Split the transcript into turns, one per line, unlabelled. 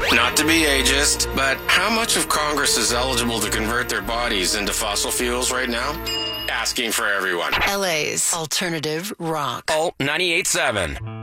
Not to be ageist, but how much of Congress is eligible to convert their bodies into fossil fuels right now? Asking for everyone.
LA's alternative rock.
Oh, 98.7.